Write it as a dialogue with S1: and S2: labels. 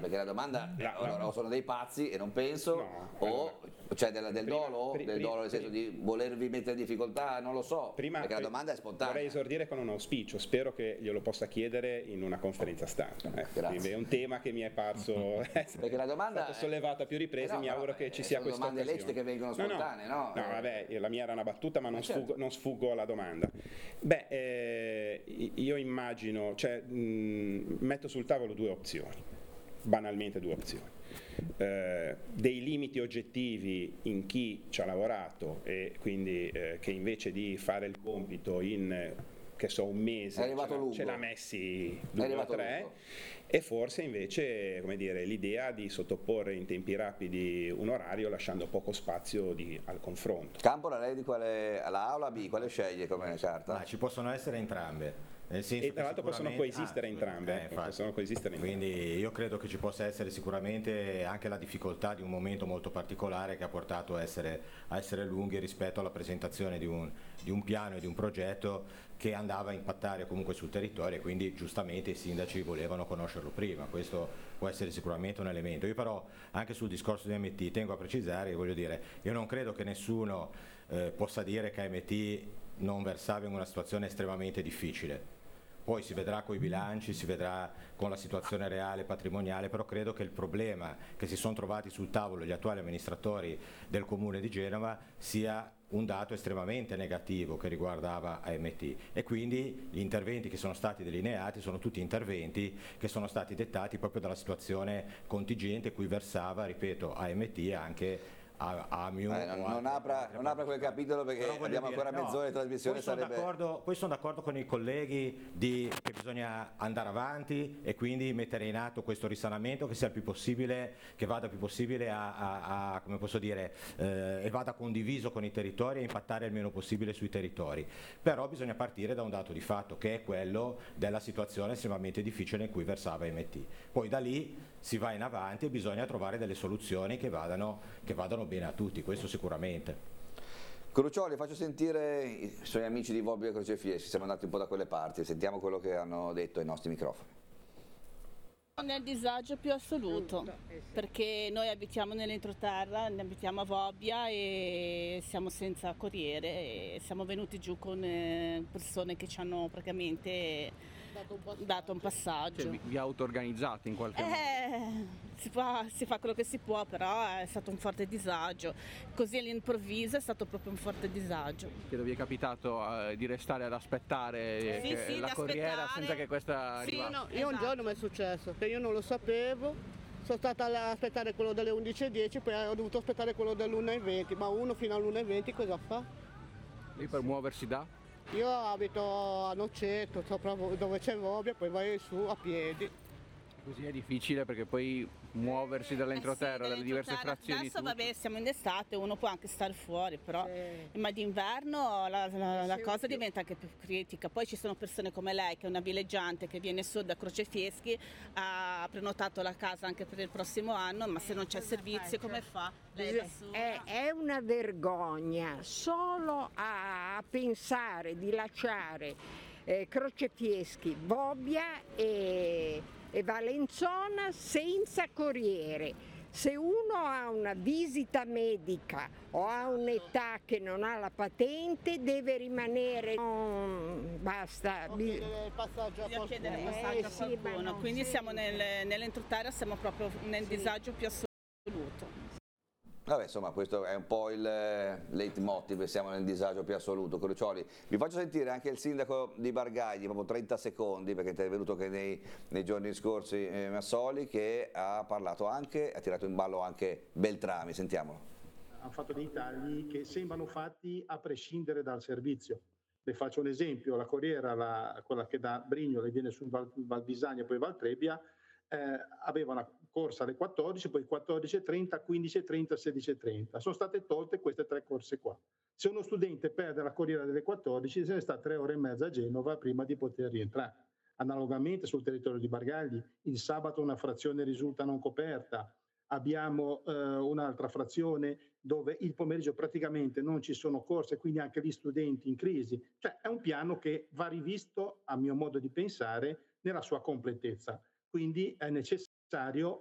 S1: perché la domanda o sono dei pazzi e non penso, o c'è del dolo nel senso di volervi mettere in difficoltà, non lo so, perché la domanda è spontanea.
S2: Vorrei esordire con un auspicio, spero che glielo possa chiedere in una conferenza stampa. Quindi è un tema che mi è parso
S1: perché la domanda
S2: è stato sollevato a più riprese, mi auguro che ci sia questa
S1: domande
S2: occasione.
S1: lecite che vengono spontanee, no?
S2: No, vabbè, la mia era una battuta, ma non sfuggo alla domanda. Io immagino, metto sul tavolo due opzioni, banalmente due opzioni. Dei limiti oggettivi in chi ci ha lavorato e quindi che invece di fare il compito in un mese ce l'ha messi 2 o 3, e forse invece l'idea di sottoporre in tempi rapidi un orario lasciando poco spazio al confronto.
S1: Campola, lei di quale, alla A o alla B, quale sceglie come carta?
S3: Ci possono essere entrambe.
S2: E tra l'altro possono coesistere entrambe,
S3: quindi io credo che ci possa essere sicuramente anche la difficoltà di un momento molto particolare che ha portato a essere lunghi rispetto alla presentazione di un piano e di un progetto che andava a impattare comunque sul territorio, e quindi giustamente i sindaci volevano conoscerlo prima. Questo può essere sicuramente un elemento. Io però anche sul discorso di AMT tengo a precisare, io non credo che nessuno possa dire che AMT non versava in una situazione estremamente difficile. Poi si vedrà con i bilanci, si vedrà con la situazione reale patrimoniale, però credo che il problema che si sono trovati sul tavolo gli attuali amministratori del Comune di Genova sia un dato estremamente negativo che riguardava AMT, e quindi gli interventi che sono stati delineati sono tutti interventi che sono stati dettati proprio dalla situazione contingente cui versava, ripeto, AMT e anche Amium.
S1: Non apra quel capitolo, perché abbiamo ancora mezz'ora di trasmissione.
S3: Poi sono d'accordo con i colleghi che bisogna andare avanti e quindi mettere in atto questo risanamento che sia il più possibile, che vada più possibile come posso dire, e vada condiviso con i territori e impattare il meno possibile sui territori. Però bisogna partire da un dato di fatto, che è quello della situazione estremamente difficile in cui versava AMT. Poi da lì si va in avanti e bisogna trovare delle soluzioni che vadano bene a tutti, questo sicuramente.
S1: Crucioli, faccio sentire i suoi amici di Vobbio e Crocefieschi, siamo andati un po' da quelle parti, sentiamo quello che hanno detto ai nostri microfoni.
S4: Nel disagio più assoluto, perché noi abitiamo nell'entroterra, ne abitiamo a Vobbia e siamo senza corriere, e siamo venuti giù con persone che ci hanno praticamente dato un passaggio.
S5: Cioè, vi auto-organizzate in qualche modo?
S4: Si fa quello che si può, però è stato un forte disagio. Così all'improvviso è stato proprio un forte disagio.
S5: Che vi è capitato di restare ad aspettare la corriera senza che questa arrivasse?
S6: No, io un giorno mi è successo, che io non lo sapevo, sono stata ad aspettare quello delle 11:10, poi ho dovuto aspettare quello dell'1:20, ma uno fino all'1:20 cosa fa?
S5: Lì per muoversi da?
S6: Io abito a Noceto, sopra dove c'è Vobbia, poi vai su a piedi.
S5: Così è difficile, perché poi muoversi dall'entroterra, dalle diverse frazioni.
S4: Adesso vabbè, siamo in estate, uno può anche stare fuori, però ma d'inverno la cosa diventa anche più critica. Poi ci sono persone come lei, che è una villeggiante che viene su da Crocefieschi, ha prenotato la casa anche per il prossimo anno, ma se non c'è servizio come fa? Lei da sola?
S7: È una vergogna solo a pensare di lasciare Crocefieschi, Vobbia e Valenzona senza corriere. Se uno ha una visita medica o ha un'età che non ha la patente, deve rimanere, basta.
S6: Chiedere il passaggio a
S4: qualcuno. Quindi siamo nell'entroterra, siamo proprio nel disagio più assoluto.
S1: Vabbè, insomma, questo è un po' il leitmotiv, siamo nel disagio più assoluto. Crucioli, vi faccio sentire anche il sindaco di Bargagli, proprio 30 secondi, perché è intervenuto che nei giorni scorsi Massoli, che ha parlato anche, ha tirato in ballo anche Beltrami, sentiamolo.
S8: Hanno fatto dei tagli che sembrano fatti a prescindere dal servizio. Le faccio un esempio: la corriera, quella che da Brignole viene su Valbisagna e poi Valtrebbia, aveva una corsa alle 14, poi 14:30, 15:30, 16:30. Sono state tolte queste 3 corse qua. Se uno studente perde la corriera delle 14, se ne sta 3 ore e mezza a Genova prima di poter rientrare. Analogamente sul territorio di Bargagli, il sabato una frazione risulta non coperta. Abbiamo un'altra frazione dove il pomeriggio praticamente non ci sono corse, quindi anche gli studenti in crisi. Cioè è un piano che va rivisto, a mio modo di pensare, nella sua completezza. Quindi è necessario